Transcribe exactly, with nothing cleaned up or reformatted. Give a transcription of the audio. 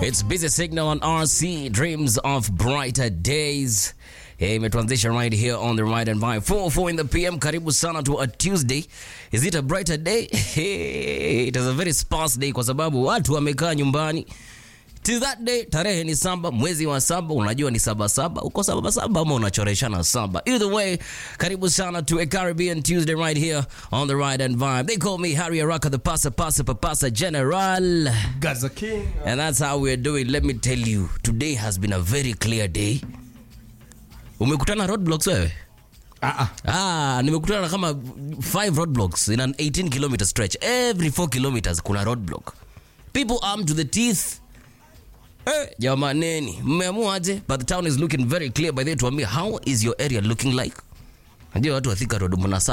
It's Busy Signal on R C, Dreams of Brighter Days. Hey, imetuanzisha right here on the Ride and Vibe. four oh four in the P M, karibu sana to a Tuesday. Is it a brighter day? Hey, it is a very sparse day kwa sababu watu wamekaa nyumbani. To that day, tarehe ni saba, mwezi wa saba, unajua ni saba saba, uko saba saba ama unachoreshana saba. Either way, karibu sana to a Caribbean Tuesday right here on the Ride and Vibe. They call me Harry Araka, the Pasa Pasa Papasa General. Gaza King. And that's how we're doing. Let me tell you, today has been a very clear day. Umekutana roadblocks wewe? Ah, Ah, nimekutana kama five roadblocks in an eighteen kilometer stretch. Every four kilometers kuna roadblock. People armed to the teeth. Eh, jamaneni, mmeamua aje? But the town is looking very clear by the way. Tuambie, how is your area looking like? Najua watu wa Thika Road mna